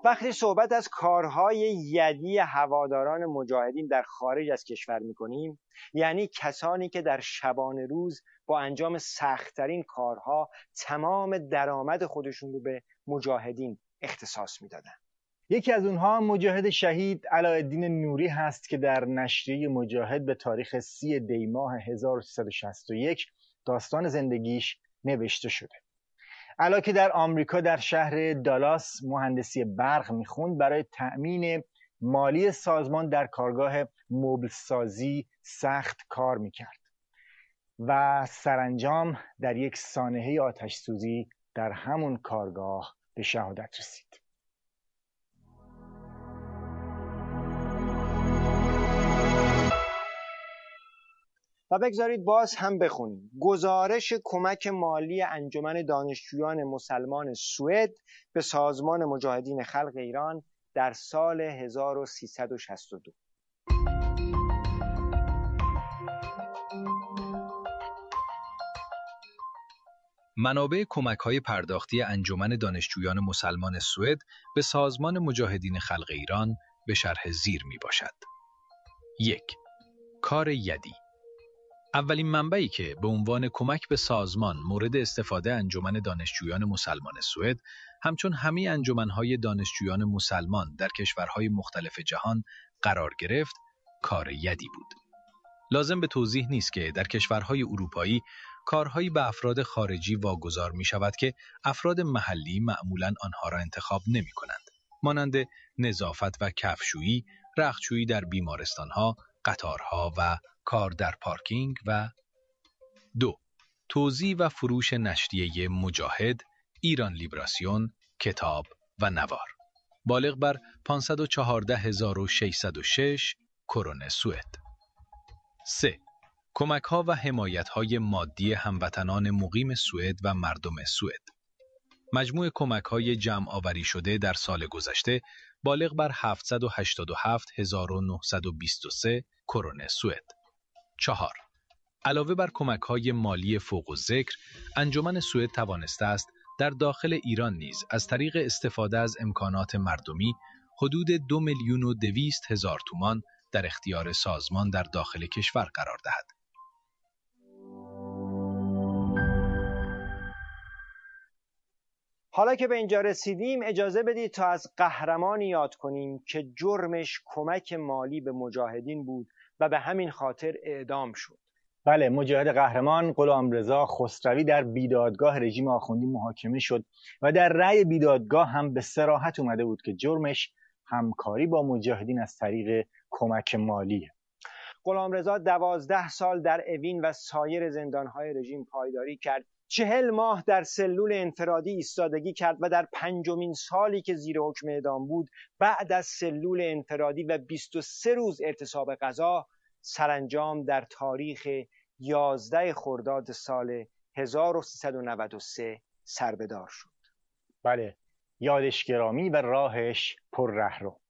وقتی صحبت از کارهای یدی هواداران مجاهدین در خارج از کشور میکنیم، یعنی کسانی که در شبانه روز با انجام سخت‌ترین کارها تمام درآمد خودشون رو به مجاهدین اختصاص میدادن. یکی از اونها مجاهد شهید علاءالدین نوری هست که در نشریه مجاهد به تاریخ 30 دی ماه 1361 داستان زندگیش نوشته شده. علا که در آمریکا در شهر دالاس مهندسی برق میخوند، برای تأمین مالی سازمان در کارگاه مبل سازی سخت کار میکرد و سرانجام در یک سانحه آتش سوزی در همون کارگاه به شهادت رسید. و بگذارید باز هم بخونیم گزارش کمک مالی انجمن دانشجویان مسلمان سوئد به سازمان مجاهدین خلق ایران در سال 1362. منابع کمک‌های پرداختی انجمن دانشجویان مسلمان سوئد به سازمان مجاهدین خلق ایران به شرح زیر میباشد. 1. کار یدی. اولین منبعی که به عنوان کمک به سازمان مورد استفاده انجمن دانشجویان مسلمان سوئد، همچون همه انجمن‌های دانشجویان مسلمان در کشورهای مختلف جهان قرار گرفت، کار یدی بود. لازم به توضیح نیست که در کشورهای اروپایی کارهایی به افراد خارجی واگذار می شود که افراد محلی معمولاً آنها را انتخاب نمی کنند. مانند نظافت و کفشویی، رختشویی در بیمارستانها، قطارها و کار در پارکینگ. و 2. توزیع و فروش نشریه مجاهد، ایران لیبراسیون، کتاب و نوار. بالغ بر 514606 کرون سوئد. 3. کمک‌ها و حمایت‌های مادی هموطنان مقیم سوئد و مردم سوئد. مجموع کمک‌های جمع آوری شده در سال گذشته بالغ بر 787923 کرون سوئد. 4. علاوه بر کمک‌های مالی فوق الذکر، انجمن سوئد توانسته است در داخل ایران نیز از طریق استفاده از امکانات مردمی حدود 2,200,000 تومان در اختیار سازمان در داخل کشور قرار دهد. حالا که به اینجا رسیدیم، اجازه بدید تا از قهرمانی یاد کنیم که جرمش کمک مالی به مجاهدین بود و به همین خاطر اعدام شد. بله، مجاهد قهرمان غلامرضا خسروی در بیدادگاه رژیم آخوندی محاکمه شد و در رأی بیدادگاه هم به صراحت اومده بود که جرمش همکاری با مجاهدین از طریق کمک مالیه. غلامرضا 12 سال در اوین و سایر زندانهای رژیم پایداری کرد. 40 ماه در سلول انفرادی ایستادگی کرد و در 5مین سالی که زیر حکم اعدام بود، بعد از سلول انفرادی و 23 روز اعتصاب غذا، سرانجام در تاریخ 11 خرداد سال 1393 سربدار شد. بله، یادش گرامی و راهش پر رهرو.